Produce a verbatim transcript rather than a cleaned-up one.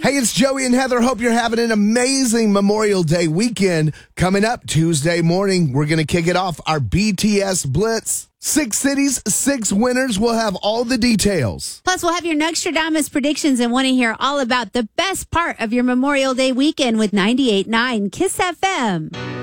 Hey, it's Joey and Heather. Hope you're having an amazing Memorial Day weekend. Coming up Tuesday morning, we're going to kick it off, our B T S Blitz. Six cities, six winners. We'll have all the details. Plus, we'll have your Nugstradamus predictions and want to hear all about the best part of your Memorial Day weekend with ninety-eight point nine Kiss F M.